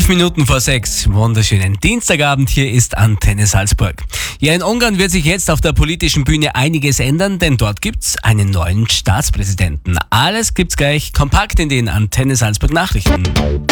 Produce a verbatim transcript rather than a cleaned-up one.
Fünf Minuten vor sechs, wunderschönen Dienstagabend, hier ist Antenne Salzburg. Ja, in Ungarn wird sich jetzt auf der politischen Bühne einiges ändern, denn dort gibt's einen neuen Staatspräsidenten. Alles gibt's gleich kompakt in den Antenne Salzburg Nachrichten.